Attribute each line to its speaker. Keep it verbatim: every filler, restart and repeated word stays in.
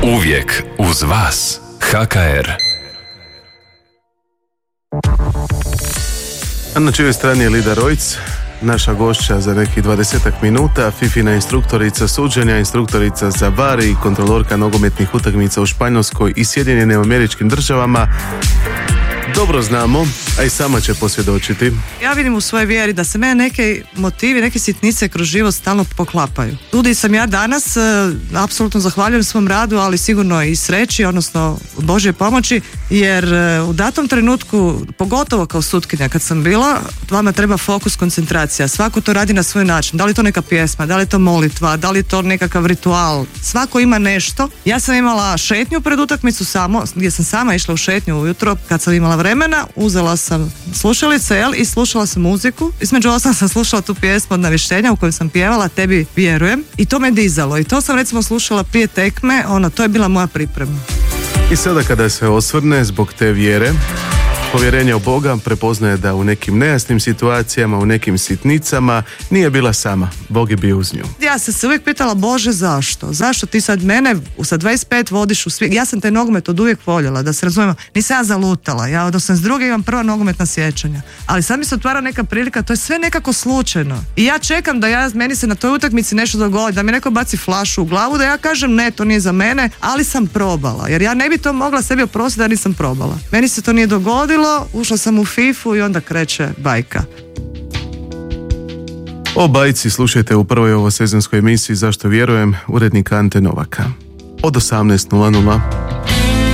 Speaker 1: Uvijek uz vas. H K R.
Speaker 2: A na čijoj strani je Lida Rojc, naša gošća za nekih dvadesetak minuta, Fifina instruktorica suđenja, instruktorica za bar i kontrolorka nogometnih utakmica u Španjolskoj i Sjedinjenim Američkim Državama. Dobro znamo, a i sama će posvjedočiti.
Speaker 3: Ja vidim u svojoj vjeri da se mene neke motivi, neke sitnice kroz život stalno poklapaju. Ljudi sam ja danas, e, apsolutno zahvaljujem svom radu, ali sigurno i sreći, odnosno Božje pomoći, jer e, u datom trenutku, pogotovo kao sutkinja kad sam bila, vama treba fokus, koncentracija. Svako to radi na svoj način. Da li to neka pjesma, da li to molitva, da li to nekakav ritual. Svako ima nešto. Ja sam imala šetnju pred utakmicu samo, gdje sam sama išla u šetnju ujutro kad sam imala vremena, uzela sam slušalice, jel, i slušala sam muziku. Između osam sam slušala tu pjesmu od Navještenja u kojoj sam pjevala Tebi vjerujem i to me dizalo i to sam recimo slušala prije tekme, ono, to je bila moja priprema.
Speaker 2: I sada kada se osvrne zbog te vjere, povjerenja u Boga, prepoznaje da u nekim nejasnim situacijama, u nekim sitnicama nije bila sama. Bog je bio uz nju.
Speaker 3: Ja sam se uvijek pitala, Bože, zašto? Zašto ti sad mene sa dvadeset pet vodiš u svijet? Ja sam taj nogomet od uvijek voljela, da se razumijemo. Nisam ja zalutala. Ja od osamdeset druge imam prva nogometna sjećanja. Ali sad mi se otvara neka prilika, to je sve nekako slučajno. I ja čekam da ja, meni se na toj utakmici nešto dogodi, da mi neko baci flašu u glavu, da ja kažem ne, to nije za mene, ali sam probala. Jer ja ne bi to mogla sebi oprostiti da nisam probala. Meni se to nije dogodilo. Ušla sam u Fifu i onda kreće bajka.
Speaker 2: O bajci slušajte u prvoj ovosezonskoj emisiji Zašto vjerujem, urednika Ante Novaka. Od osamnaest nula nula.